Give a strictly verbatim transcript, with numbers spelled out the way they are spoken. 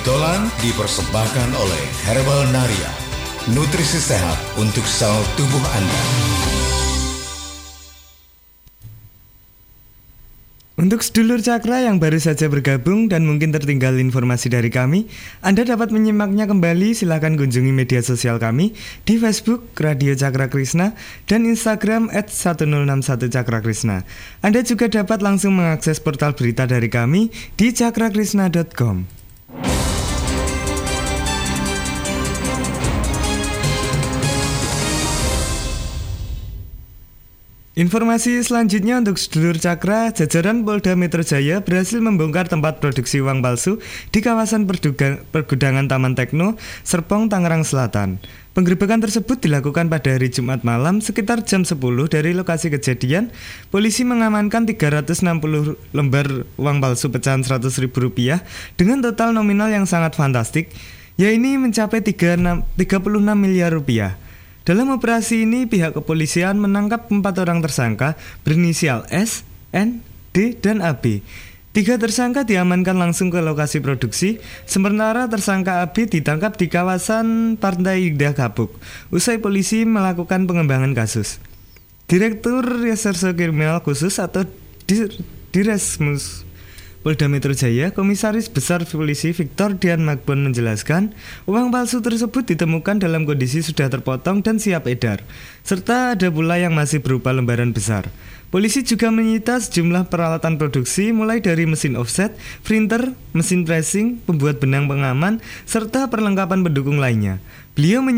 Obrolan dipersembahkan oleh Herbal Naria, nutrisi sehat untuk sel tubuh Anda. Untuk sedulur Cakra yang baru saja bergabung dan mungkin tertinggal informasi dari kami, Anda dapat menyimaknya kembali. Silakan kunjungi media sosial kami di Facebook Radio Cakra Krishna dan Instagram et satu nol enam satu Cakra Krishna. Anda juga dapat langsung mengakses portal berita dari kami di cakrakrishna dot com. Informasi selanjutnya untuk sedulur Cakra, jajaran Polda Metro Jaya berhasil membongkar tempat produksi uang palsu di kawasan perduga, pergudangan Taman Tekno, Serpong, Tangerang Selatan. Penggerebekan tersebut dilakukan pada hari Jumat malam sekitar jam sepuluh dari lokasi kejadian. Polisi mengamankan tiga ratus enam puluh lembar uang palsu pecahan seratus ribu rupiah dengan total nominal yang sangat fantastik, yaitu mencapai tiga puluh enam miliar rupiah. Dalam operasi ini, pihak kepolisian menangkap empat orang tersangka berinisial S, N, D, dan A B. Tiga tersangka diamankan langsung ke lokasi produksi, sementara tersangka A B ditangkap di kawasan Pantai Indah Kapuk. Usai polisi melakukan pengembangan kasus. Direktur Reserse Kriminal Khusus atau Diresmus Polda Metro Jaya, Komisaris Besar Polisi Victor Dian Magbon menjelaskan, uang palsu tersebut ditemukan dalam kondisi sudah terpotong dan siap edar, serta ada pula yang masih berupa lembaran besar. Polisi juga menyita sejumlah peralatan produksi mulai dari mesin offset, printer, mesin pressing, pembuat benang pengaman, serta perlengkapan pendukung lainnya. Beliau